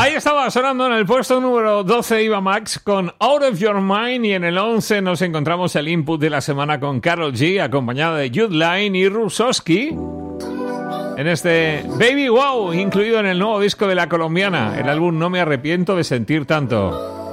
Ahí estaba sonando en el puesto número 12 Eva Max con Out of Your Mind, y en el 11 nos encontramos el input de la semana con Karol G, acompañada de Jude Line y Rusowski, en este Baby Wow, incluido en el nuevo disco de la colombiana, el álbum No Me Arrepiento de Sentir Tanto.